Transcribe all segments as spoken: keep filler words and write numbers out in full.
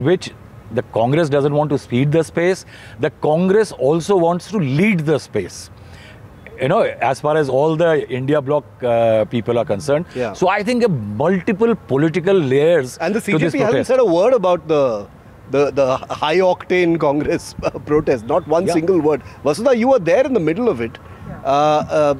which the Congress doesn't want to speed the space. The Congress also wants to lead the space. You know, as far as all the India bloc uh, people are concerned. Yeah. So I think uh, multiple political layers. And the C to J this P hasn't protest. said a word about the the, the high octane Congress uh, protest. Not one Yeah. single word. Vasudha, you were there in the middle of it. Uh, uh,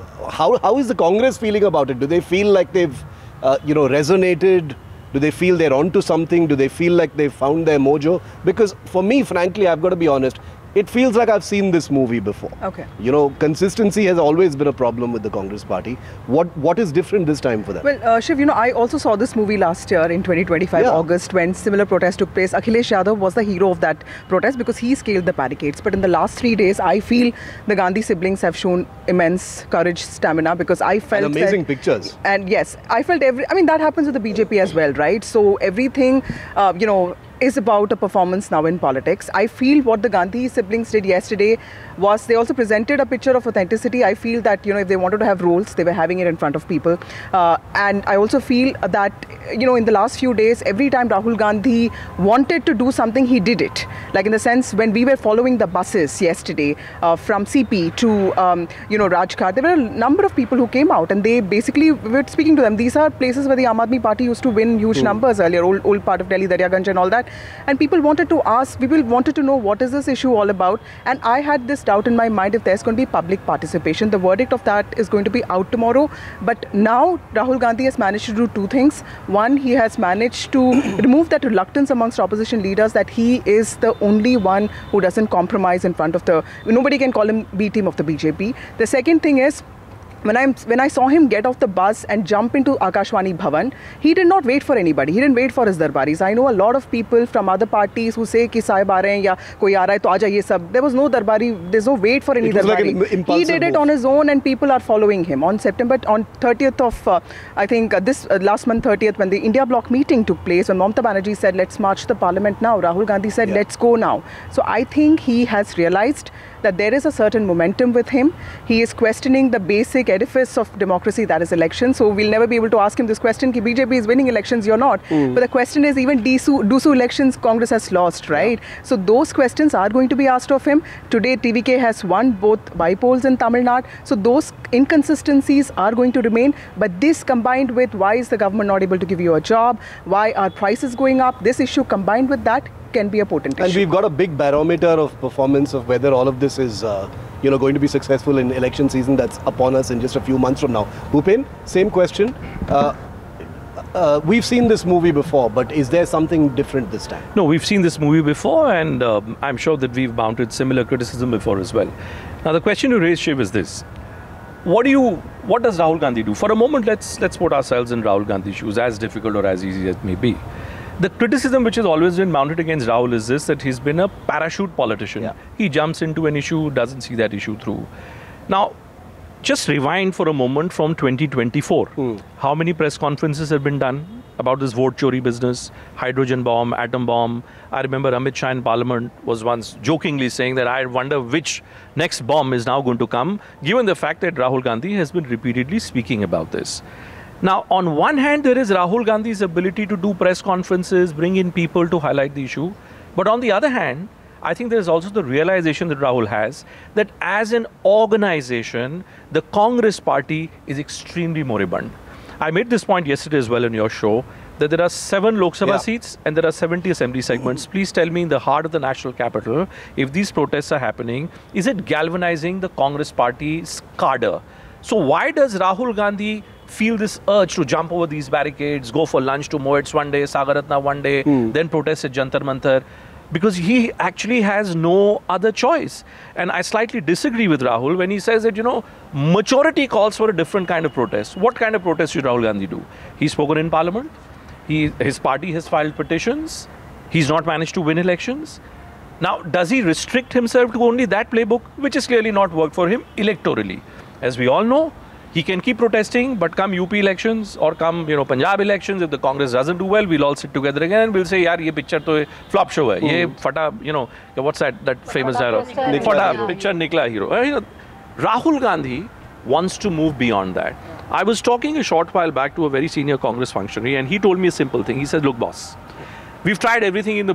how how is the Congress feeling about it? Do they feel like they've uh, you know resonated? Do they feel they're onto something? Do they feel like they've found their mojo? Because for me, frankly, I've got to be honest, it feels like I've seen this movie before. Okay. You know, consistency has always been a problem with the Congress party. What What is different this time for them? Well, uh, Shiv, you know, I also saw this movie last year in twenty twenty-five, Yeah. August, when similar protests took place. Akhilesh Yadav was the hero of that protest because he scaled the barricades. But in the last three days, I feel the Gandhi siblings have shown immense courage, stamina, because I felt And amazing that, pictures. And yes, I felt every, I mean, that happens with the B J P as well, right? So everything, uh, you know, is about a performance now in politics. I feel what the Gandhi siblings did yesterday was they also presented a picture of authenticity. I feel that, you know, if they wanted to have roles, they were having it in front of people. Uh, and I also feel that, you know, in the last few days, every time Rahul Gandhi wanted to do something, he did it. Like in the sense, when we were following the buses yesterday uh, from C P to, um, you know, Rajghat, there were a number of people who came out and they basically, we were speaking to them. These are places where the Aam Aadmi Party used to win huge mm. numbers earlier, old, old part of Delhi, Daryaganj and all that. And people wanted to ask, people wanted to know what is this issue all about. And I had this doubt in my mind if there's going to be public participation. The verdict of that is going to be out tomorrow. But now Rahul Gandhi has managed to do two things. One, he has managed to remove that reluctance amongst opposition leaders that he is the only one who doesn't compromise in front of the, nobody can call him B team of the B J P. The second thing is, When, I'm, when I saw him get off the bus and jump into Akashvani Bhavan, he did not wait for anybody. He didn't wait for his darbaris. I know a lot of people from other parties who say कि साहब आ रहे हैं या कोई आ रहा है तो आ जाइए सब. There was no darbari. There's no wait for any it was darbari. Like an he did it move. on his own, and people are following him. On September, on thirtieth of, uh, I think uh, this uh, last month thirtieth, when the India bloc meeting took place, when Mamata Banerjee said, "Let's march to the parliament now," Rahul Gandhi said, Yeah. "Let's go now." So I think he has realized that there is a certain momentum with him. He is questioning the basic edifice of democracy, that is elections. So we'll never be able to ask him this question, ki B J P is winning elections, you're not. Mm. But the question is, even D S U, D S U elections, Congress has lost, right? Yeah. So those questions are going to be asked of him. Today, T V K has won both by-polls in Tamil Nadu. So those inconsistencies are going to remain. But this combined with why is the government not able to give you a job? Why are prices going up? This issue combined with that can be a potent and issue. we've got a big barometer of performance of whether all of this is, uh, you know, going to be successful in election season that's upon us in just a few months from now. Bhupen, same question. Uh, uh, we've seen this movie before, but is there something different this time? No, we've seen this movie before, and um, I'm sure that we've mounted similar criticism before as well. Now, the question you raised, Shiv, is this. What do you, what does Rahul Gandhi do? For a moment, let's, let's put ourselves in Rahul Gandhi's shoes, as difficult or as easy as it may be. The criticism which has always been mounted against Rahul is this, that he's been a parachute politician. Yeah. He jumps into an issue, doesn't see that issue through. Now, just rewind for a moment from twenty twenty-four. Hmm. How many press conferences have been done about this vote chori business, hydrogen bomb, atom bomb? I remember Amit Shah in Parliament was once jokingly saying that I wonder which next bomb is now going to come, given the fact that Rahul Gandhi has been repeatedly speaking about this. Now, on one hand, there is Rahul Gandhi's ability to do press conferences, bring in people to highlight the issue. But on the other hand, I think there is also the realization that Rahul has that as an organization, the Congress party is extremely moribund. I made this point yesterday as well in your show, that there are seven Lok Sabha yeah. seats and there are seventy assembly segments. Mm-hmm. Please tell me, in the heart of the national capital, if these protests are happening, is it galvanizing the Congress party's cadre? So why does Rahul Gandhi feel this urge to jump over these barricades, go for lunch to Moets one day, Sagaratna one day, mm. then protest at Jantar Mantar? Because he actually has no other choice. And I slightly disagree with Rahul when he says that, you know, maturity calls for a different kind of protest. What kind of protest should Rahul Gandhi do? He's spoken in Parliament. He, his party has filed petitions. He's not managed to win elections. Now, does he restrict himself to only that playbook, which has clearly not worked for him electorally? As we all know, he can keep protesting, but come U P elections or come, you know, Punjab elections, if the Congress doesn't do well, we'll all sit together again and we'll say, yaar, ye picture to flop show hai. Ye fata, you know, what's that, that famous dialogue? Fata picture nikla hero. Uh, you know, Rahul Gandhi wants to move beyond that. I was talking a short while back to a very senior Congress functionary and he told me a simple thing. He said, look, boss, We've tried everything in the